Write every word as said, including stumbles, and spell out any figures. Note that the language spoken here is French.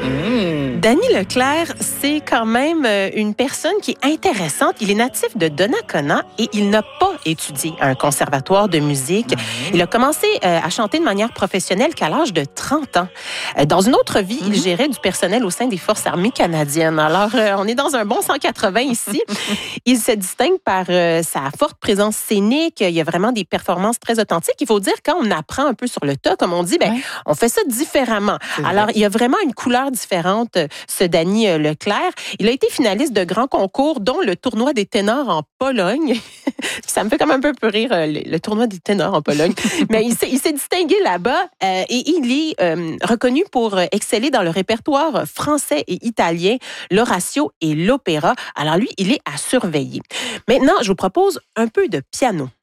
Mmh. Danny Leclerc, c'est quand même une personne qui est intéressante. Il est natif de Donnacona et il n'a pas étudié à un conservatoire de musique. Mmh. Il a commencé à chanter de manière professionnelle qu'à l'âge de trente ans. Dans une autre vie, mmh. il gérait du personnel au sein des Forces armées canadiennes. Alors, on est dans un bon cent quatre-vingts ici. Il se distingue par sa forte présence scénique. Il y a vraiment des performances très authentiques. Il faut dire, quand on apprend un peu sur le tas, comme on dit, ben, ouais. on fait ça différemment. C'est Alors, vrai. Il y a vraiment une couleur différente, ce Danny Leclerc. Il a été finaliste de grands concours, dont le tournoi des ténors en Pologne. Ça me fait comme un peu rire, le, le tournoi des ténors en Pologne. Mais il s'est, il s'est distingué là-bas euh, et il est euh, reconnu pour exceller dans le répertoire français et italien, l'oratio et l'opéra. Alors lui, il est à surveiller. Maintenant, je vous propose un peu de piano.